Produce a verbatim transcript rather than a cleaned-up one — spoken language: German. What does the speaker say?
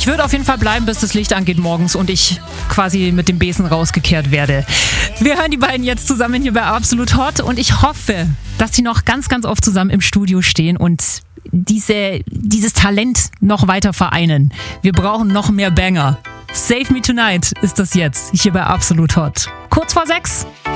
Ich würde auf jeden Fall bleiben, bis das Licht angeht morgens und ich quasi mit dem Besen rausgekehrt werde. Wir hören die beiden jetzt zusammen hier bei Absolut Hot und ich hoffe, dass sie noch ganz, ganz oft zusammen im Studio stehen und diese, dieses Talent noch weiter vereinen. Wir brauchen noch mehr Banger. Save Me Tonight ist das jetzt, hier bei Absolut Hot. Kurz vor sechs.